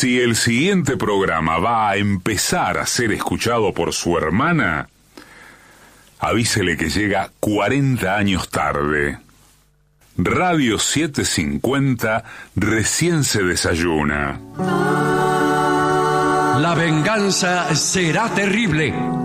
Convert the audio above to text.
Si el siguiente programa va a empezar a ser escuchado por su hermana, avísele que llega 40 años tarde. Radio 750 recién se desayuna. La venganza será terrible.